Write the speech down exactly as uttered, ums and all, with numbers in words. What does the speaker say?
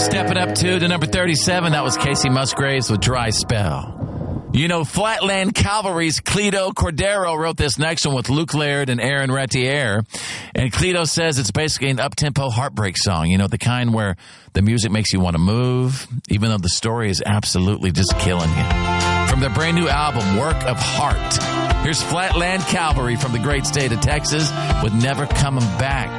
Stepping up to to number thirty-seven, that was Casey Musgraves with Dry Spell. You know, Flatland Cavalry's Cleto Cordero wrote this next one with Luke Laird and Aaron Retier. And Cleto says it's basically an up-tempo heartbreak song, you know, the kind where the music makes you want to move, even though the story is absolutely just killing you. From their brand new album, Work of Heart, here's Flatland Cavalry from the great state of Texas with Never Coming Back.